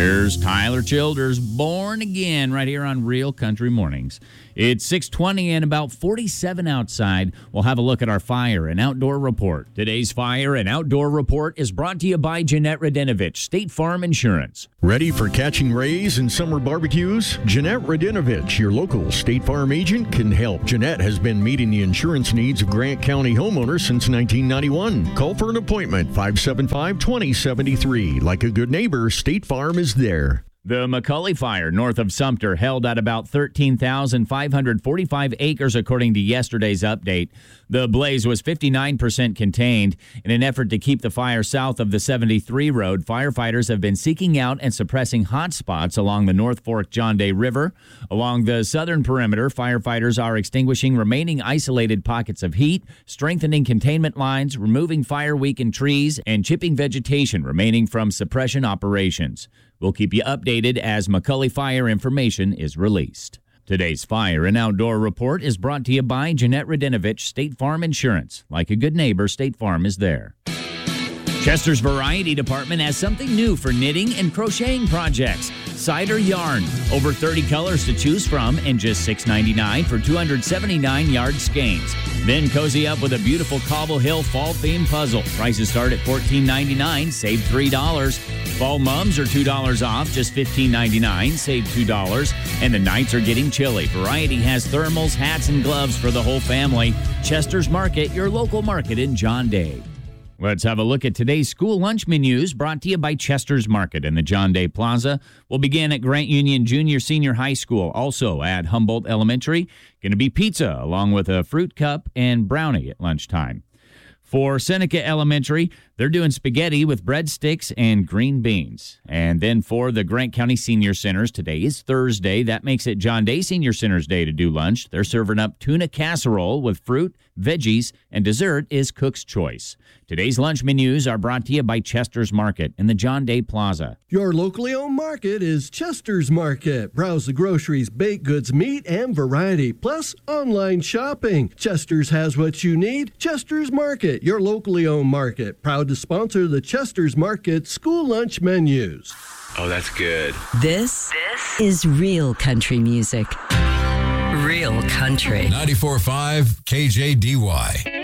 Here's Tyler Childers, Born Again, right here on Real Country Mornings. It's 6:20 and about 47 outside. We'll have a look at our fire and outdoor report. Today's fire and outdoor report is brought to you by Jeanette Radinovich, State Farm Insurance. Ready for catching rays and summer barbecues? Jeanette Radinovich, your local State Farm agent, can help. Jeanette has been meeting the insurance needs of Grant County homeowners since 1991. Call for an appointment, 575-2073. Like a good neighbor, State Farm is there. The McCully Fire north of Sumter held at about 13,545 acres according to yesterday's update. The blaze was 59% contained. In an effort to keep the fire south of the 73 road, firefighters have been seeking out and suppressing hot spots along the North Fork John Day River. Along the southern perimeter, firefighters are extinguishing remaining isolated pockets of heat, strengthening containment lines, removing fire-weakened trees, and chipping vegetation remaining from suppression operations. We'll keep you updated as McCully Fire information is released. Today's Fire and Outdoor Report is brought to you by Jeanette Radinovich, State Farm Insurance. Like a good neighbor, State Farm is there. Chester's Variety Department has something new for knitting and crocheting projects. Cider yarn. Over 30 colors to choose from and just $6.99 for 279 yard skeins. Then cozy up with a beautiful Cobble Hill fall-themed puzzle. Prices start at $14.99, save $3. Fall mums are $2 off, just $15.99, save $2. And the nights are getting chilly. Variety has thermals, hats, and gloves for the whole family. Chester's Market, your local market in John Day. Let's have a look at today's school lunch menus brought to you by Chester's Market in the John Day Plaza. We'll begin at Grant Union Junior Senior High School, also at Humboldt Elementary. Going to be pizza along with a fruit cup and brownie at lunchtime. For Seneca Elementary, they're doing spaghetti with breadsticks and green beans. And then for the Grant County Senior Centers, today is Thursday. That makes it John Day Senior Centers Day to do lunch. They're serving up tuna casserole with fruit, veggies, and dessert is Cook's Choice. Today's lunch menus are brought to you by Chester's Market in the John Day Plaza. Your locally owned market is Chester's Market. Browse the groceries, baked goods, meat, and variety, plus online shopping. Chester's has what you need. Chester's Market, your locally owned market. Proud to sponsor the Chester's Market school lunch menus. Oh, that's good. This is real country music. Real country. 94.5 KJDY.